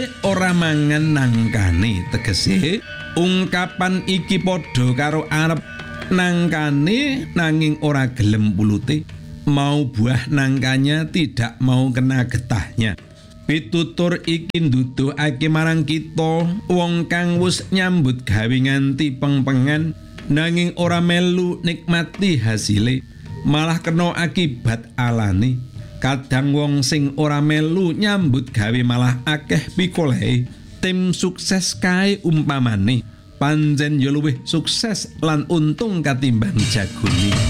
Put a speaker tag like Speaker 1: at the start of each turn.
Speaker 1: ora mangan nangkane, tegese ungkapan iki padha karo arep nangkane nanging ora gelem pulute, mau buah nangkanya tidak mau kena getahnya. Pitutur iki nduduhake marang kita wong kang wis nyambut gawe nganti pengpengan nanging ora melu nikmati hasile, malah kena akibat alane. Kadang wong sing ora melu nyambut gawe malah akeh pikolehe. Tim sukses kae umpamane pancen ya luwih sukses lan untung katimbang jagone.